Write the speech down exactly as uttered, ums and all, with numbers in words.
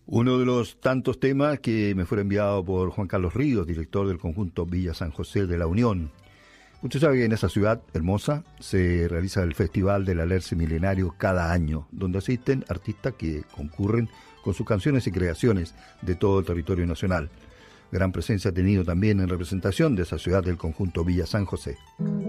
Uno de los tantos temas que me fue enviado por Juan Carlos Ríos, director del conjunto Villa San José de la Unión. Usted sabe que en esa ciudad hermosa se realiza el Festival del Alerce Milenario cada año, donde asisten artistas que concurren con sus canciones y creaciones de todo el territorio nacional. Gran presencia ha tenido también en representación de esa ciudad del conjunto Villa San José.